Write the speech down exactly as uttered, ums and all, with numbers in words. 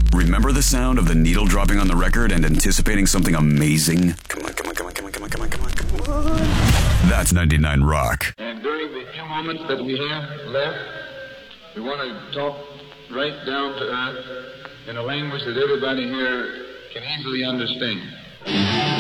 Remember the sound of the needle dropping on the record and anticipating something amazing? Come on, come on, come on, come on, come on, come on, come on, come on. That's ninety-nine Rock. And during the few moments that we have left, we want to talk right down to earth in a language that everybody here can easily understand.